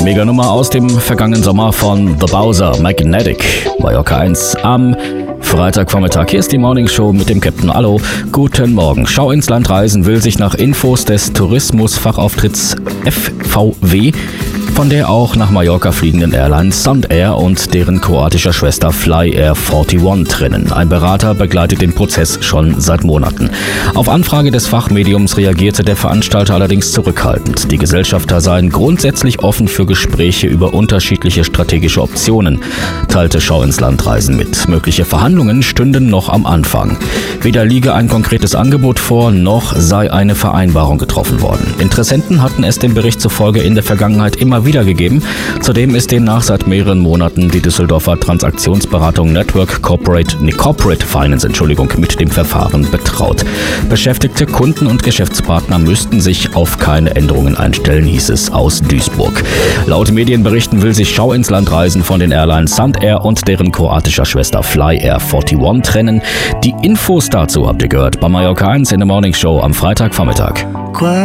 Mega-Nummer aus dem vergangenen Sommer von The Bowser, Magnetic, Mallorca 1 am Freitagvormittag. Hier ist die Morning Show mit dem Captain. Hallo, guten Morgen. Schau ins Land reisen will sich nach Infos des Tourismusfachauftritts FVW von der auch nach Mallorca fliegenden Airline Sundair und deren kroatischer Schwester Flyair 41 trennen. Ein Berater begleitet den Prozess schon seit Monaten. Auf Anfrage des Fachmediums reagierte der Veranstalter allerdings zurückhaltend. Die Gesellschafter seien grundsätzlich offen für Gespräche über unterschiedliche strategische Optionen, teilte Schau ins Land reisen mit. Mögliche Verhandlungen stünden noch am Anfang. Weder liege ein konkretes Angebot vor, noch sei eine Vereinbarung getroffen worden. Interessenten hatten es dem Bericht zufolge in der Vergangenheit immer wiedergegeben. Zudem ist demnach seit mehreren Monaten die Düsseldorfer Transaktionsberatung Network Corporate Finance mit dem Verfahren betraut. Beschäftigte Kunden und Geschäftspartner müssten sich auf keine Änderungen einstellen, hieß es aus Duisburg. Laut Medienberichten will sich Schau ins Land reisen von den Airlines Sundair und deren kroatischer Schwester Flyair 41 trennen. Die Infos dazu habt ihr gehört bei Mallorca 1 in der Morning Show am Freitagvormittag.